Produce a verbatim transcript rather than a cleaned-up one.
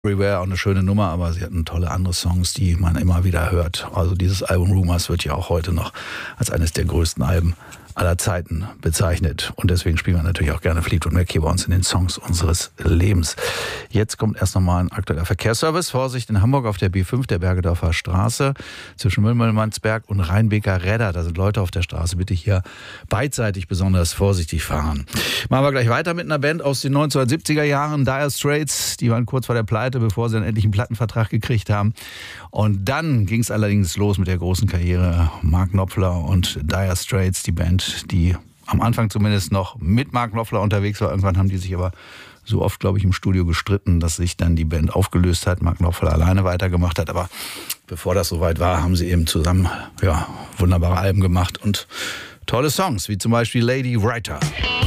Everywhere, auch eine schöne Nummer, aber sie hatten tolle andere Songs, die man immer wieder hört. Also dieses Album Rumours wird ja auch heute noch als eines der größten Alben aller Zeiten bezeichnet. Und deswegen spielen wir natürlich auch gerne Fleetwood Mac hier bei uns in den Songs unseres Lebens. Jetzt kommt erst nochmal ein aktueller Verkehrsservice. Vorsicht in Hamburg auf der B fünf, der Bergedorfer Straße, zwischen Müllmannsberg und Rheinbeker Redder. Da sind Leute auf der Straße. Bitte hier beidseitig besonders vorsichtig fahren. Machen wir gleich weiter mit einer Band aus den neunzehnhundertsiebziger Jahren, Dire Straits. Die waren kurz vor der Pleite, bevor sie einen endlichen Plattenvertrag gekriegt haben. Und dann ging es allerdings los mit der großen Karriere. Mark Knopfler und Dire Straits, die Band, die am Anfang zumindest noch mit Mark Knopfler unterwegs war. Irgendwann haben die sich aber so oft, glaube ich, im Studio gestritten, dass sich dann die Band aufgelöst hat. Mark Knopfler alleine weitergemacht hat. Aber bevor das soweit war, haben sie eben zusammen ja, wunderbare Alben gemacht und tolle Songs, wie zum Beispiel Lady Writer.